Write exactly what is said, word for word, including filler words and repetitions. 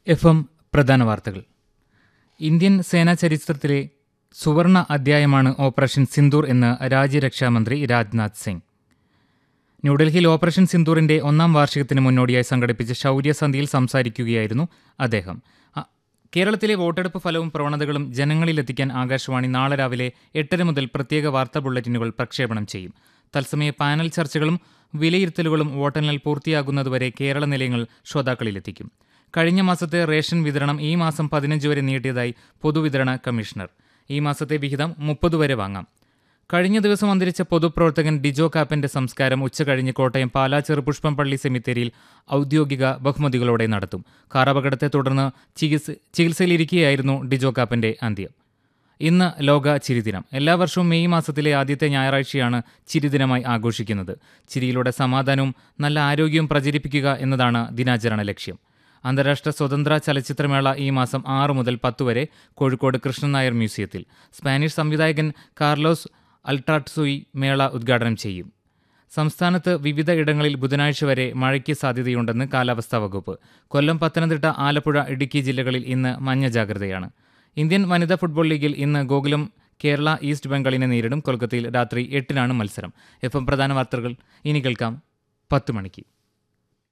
F M പ്രധാന വാർത്തകൾ. Indian സേനാ ചരിത്രത്തിലെ സുവർണ അധ്യായമാണ് ഓപ്പറേഷൻ സിന്ദൂർ എന്ന് രാജ്യരക്ഷാമന്ത്രി രാജ്നാഥ് സിംഗ്. ന്യൂഡൽഹിയിൽ ഓപ്പറേഷൻ സിന്ദൂറിന്റെ ഒന്നാം വാർഷികത്തിന് മുന്നോടിയായി സംഘടിപ്പിച്ച ശൗര്യസന്ധ്യയിൽ സംസാരിക്കുകയായിരുന്നു അദ്ദേഹം. കേരളത്തിലെ വോട്ടെടുപ്പ് ഫലവും പ്രവണതകളും ജനങ്ങളിലെത്തിക്കാൻ ആകാശവാണി നാളെ രാവിലെ എട്ടര മുതൽ പ്രത്യേക വാർത്താ ബുള്ളറ്റിനുകൾ പ്രക്ഷേപണം ചെയ്യും. തത്സമയ പാനൽ ചർച്ചകളും വിലയിരുത്തലുകളും വോട്ടെണ്ണൽ പൂർത്തിയാകുന്നതുവരെ കേരള നിലയങ്ങൾ ശ്രോതാക്കളിലെത്തിക്കും. കഴിഞ്ഞ മാസത്തെ റേഷൻ വിതരണം ഈ മാസം പതിനഞ്ച് വരെ നീട്ടിയതായി പൊതുവിതരണ കമ്മീഷണർ. ഈ മാസത്തെ വിഹിതം മുപ്പത് വരെ വാങ്ങാം. കഴിഞ്ഞ ദിവസം അന്തരിച്ച പൊതുപ്രവർത്തകൻ ഡിജോ കാപ്പന്റെ സംസ്കാരം ഉച്ചകഴിഞ്ഞ് കോട്ടയം പാലാ ചെറുപുഷ്പം പള്ളി സെമിത്തേരിയിൽ ഔദ്യോഗിക ബഹുമതികളോടെ നടത്തും. കാർ അപകടത്തെ തുടർന്ന് ചികിത്സ ചികിത്സയിലിരിക്കെയായിരുന്നു ഡിജോ കാപ്പന്റെ അന്ത്യം. ഇന്ന് ലോക ചിരിദിനം. എല്ലാ വർഷവും മെയ് മാസത്തിലെ ആദ്യത്തെ ഞായറാഴ്ചയാണ് ചിരിദിനമായി ആഘോഷിക്കുന്നത്. ചിരിയിലൂടെ സമാധാനവും നല്ല ആരോഗ്യവും പ്രചരിപ്പിക്കുക എന്നതാണ് ദിനാചരണ ലക്ഷ്യം. അന്താരാഷ്ട്ര സ്വതന്ത്ര ചലച്ചിത്രമേള ഈ മാസം ആറ് മുതൽ പത്ത് വരെ കോഴിക്കോട് കൃഷ്ണൻ നായർ മ്യൂസിയത്തിൽ. സ്പാനിഷ് സംവിധായകൻ കാർലോസ് അൾട്രാറ്റ്സുയി മേള ഉദ്ഘാടനം ചെയ്യും. സംസ്ഥാനത്ത് വിവിധ ഇടങ്ങളിൽ ബുധനാഴ്ച വരെ മഴയ്ക്ക് സാധ്യതയുണ്ടെന്ന് കാലാവസ്ഥാ വകുപ്പ്. കൊല്ലം, പത്തനംതിട്ട, ആലപ്പുഴ, ഇടുക്കി ജില്ലകളിൽ ഇന്ന് മഞ്ഞ ജാഗ്രതയാണ്. ഇന്ത്യൻ വനിതാ ഫുട്ബോൾ ലീഗിൽ ഇന്ന് ഗോകുലം കേരള ഈസ്റ്റ് ബംഗാളിനെ നേരിടും. കൊൽക്കത്തയിൽ രാത്രി എട്ടിനാണ് മത്സരം. എഫ് എം പ്രധാന വാർത്തകൾ ഇനി കേൾക്കാം പത്ത് മണിക്ക്.